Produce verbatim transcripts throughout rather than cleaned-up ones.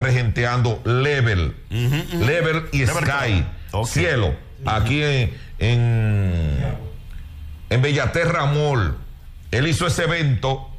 regenteando Level, uh-huh, uh-huh. Level y Level Sky, okay. Cielo, aquí en, en, en Bellaterra Mall. Él hizo ese evento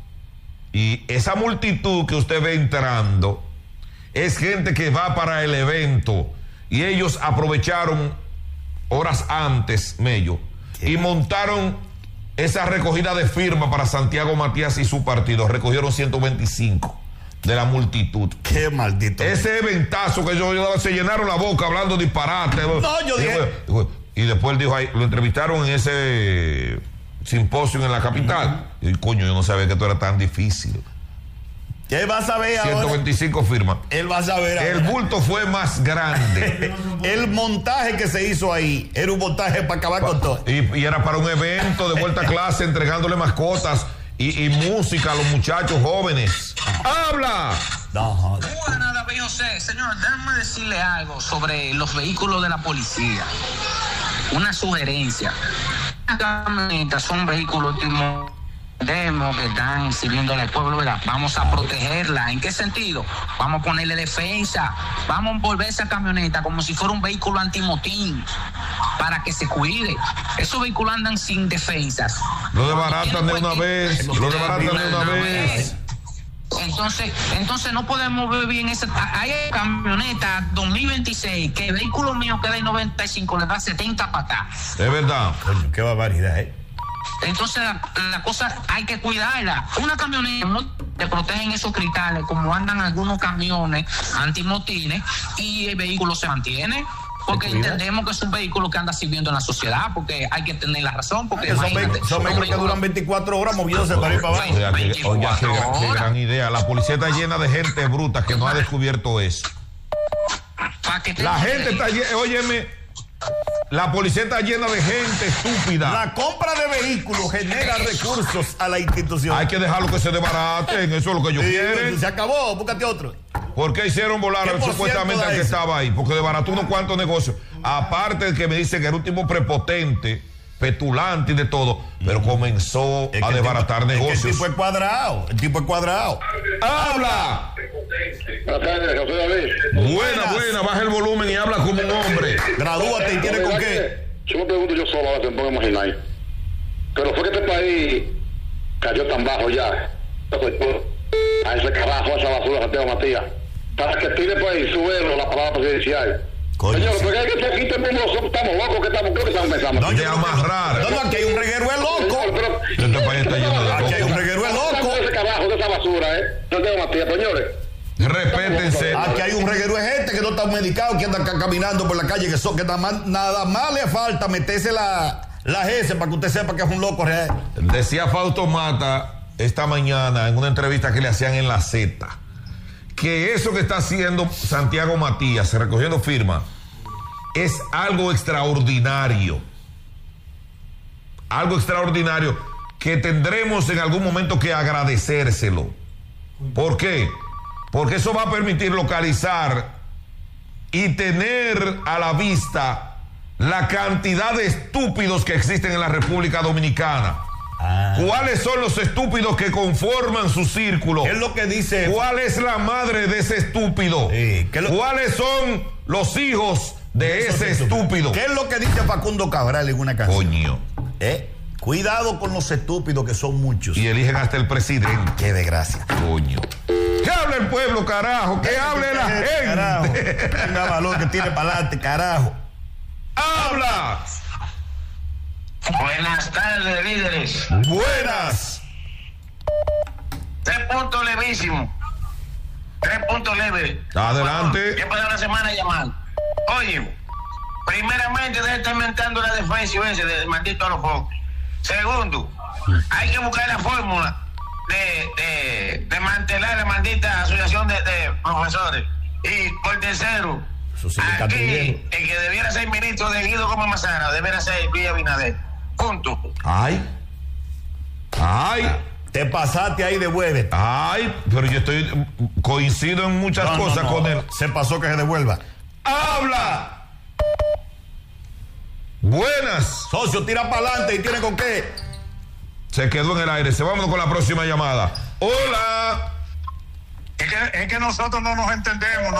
y esa multitud que usted ve entrando es gente que va para el evento y ellos aprovecharon horas antes, Mello, y montaron esa recogida de firma para Santiago Matías y su partido. Recogieron ciento veinticinco de la multitud. Qué maldito. Ese eventazo que yo, yo se llenaron la boca hablando disparate. No, yo dije. Y, y después dijo ahí, lo entrevistaron en ese simposio en la capital. Uh-huh. Y coño, yo no sabía que esto era tan difícil. ¿Qué vas a ver ahora? ciento veinticinco firmas. Él va a saber ahora. El bulto fue más grande. El montaje que se hizo ahí era un montaje para acabar pa- con todo. Y, y era para un evento de vuelta a clase, entregándole mascotas y, y música a los muchachos jóvenes. ¡Habla! No, joder. Buenas, David José. Señor, déjame decirle algo sobre los vehículos de la policía. Una sugerencia. Las camionetas son vehículos últimos que están sirviéndole al pueblo, ¿verdad? Vamos a protegerla. ¿En qué sentido? Vamos a ponerle defensa. Vamos a envolver esa camioneta como si fuera un vehículo antimotín para que se cuide. Esos vehículos andan sin defensas. Lo desbaratan de una vez. Lo desbaratan de una vez. Entonces, entonces no podemos ver bien esa. Hay camioneta dos mil veintiséis que el vehículo mío que da en noventa y cinco le da setenta patas. Es verdad. Coño, qué barbaridad, ¿eh? Entonces la, la cosa hay que cuidarla. Una camioneta no te protegen esos cristales como andan algunos camiones antimotines y el vehículo se mantiene. Porque entendemos que es un vehículo que anda sirviendo en la sociedad, porque hay que tener la razón. Porque son, vehículos, son vehículos que duran veinticuatro horas moviéndose para ir para abajo. Oiga, qué, oiga, qué, qué gran idea. La policía está llena de gente bruta que no ha descubierto eso. La gente está llena, óyeme. La policía está llena de gente estúpida. La compra de vehículos genera recursos a la institución. Hay que dejarlo que se desbaraten, eso es lo que ellos sí, quieren. Se acabó, búscate otro. ¿Por qué hicieron volar supuestamente al que estaba ahí? Porque desbarató unos cuantos negocios. Aparte de que me dicen que era un tipo prepotente, petulante y de todo, pero comenzó a desbaratar tipo, negocios. Es que el tipo es cuadrado, el tipo es cuadrado. ¡Habla! Buenas tardes, José David. Buena, buena, baja el volumen y habla como un hombre. Gradúate y tiene con qué. Yo me pregunto yo solo, a veces me pongo a imaginar. Pero fue que este país cayó tan bajo ya, a ese carajo, a esa basura, Santiago Matías, para que pide pues subirlo la palabra presidencial. Coño, señor, sí. porque hay que aquí todo el mundo estamos locos, que estamos, creo que estamos pensando. No, de amarrar. No, no, aquí hay un reguero de loco. Pero, este país está lleno de locos. Aquí hay un reguero de loco. ese carajo, de esa basura, ¿eh? Santiago Matías, señores. Respétense. Aquí hay un reguero de gente que no está medicado, que anda caminando por la calle, que, so, que nada, más, nada más le falta meterse la, la G S para que usted sepa que es un loco real. Decía Fausto Mata esta mañana en una entrevista que le hacían en la Z, que eso que está haciendo Santiago Matías, recogiendo firmas, es algo extraordinario. Algo extraordinario que tendremos en algún momento que agradecérselo. ¿Por qué? Porque eso va a permitir localizar y tener a la vista la cantidad de estúpidos que existen en la República Dominicana. Ah. ¿Cuáles son los estúpidos que conforman su círculo? ¿Qué es lo que dice? ¿Cuál es la madre de ese estúpido? Sí, ¿qué lo... ¿Cuáles son los hijos de ese estúpido? ¿Qué es lo que dice Facundo Cabral en una canción? Coño. ¿Eh? Cuidado con los estúpidos, que son muchos. Y eligen hasta el presidente. Qué desgracia. Coño. ¿Qué habla el pueblo, carajo? ¿Qué hable la gente? Carajo. Tenga valor que tiene para adelante, carajo. ¡Habla! Buenas tardes, líderes. Buenas. Tres puntos levísimos. Tres puntos leves. Adelante. ¿Qué pasa la semana llamando? Oye, primeramente debe estar inventando la defensa y ese del maldito Alofoque. Segundo, hay que buscar la fórmula de, de, de mantener la maldita asociación de, de profesores. Y por tercero, sí, aquí el que debiera ser ministro de Guido Gómez Mazara debiera ser Villa Abinader. Punto. Ay. Ay. Te pasaste ahí de Huevet. Ay, pero yo estoy coincido en muchas no, cosas no, no. con él. Se pasó, que se devuelva. ¡Habla! Buenas. Socio, tira para adelante y tiene con qué. Se quedó en el aire. Se vamos con la próxima llamada. Hola. Es que, es que nosotros no nos entendemos.